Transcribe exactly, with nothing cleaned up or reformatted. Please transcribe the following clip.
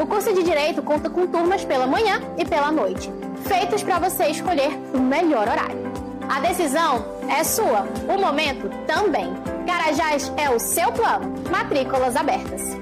O curso de Direito conta com turmas pela manhã e pela noite, feitos para você escolher o melhor horário. A decisão é sua, o momento também. Carajás é o seu plano. Matrículas abertas.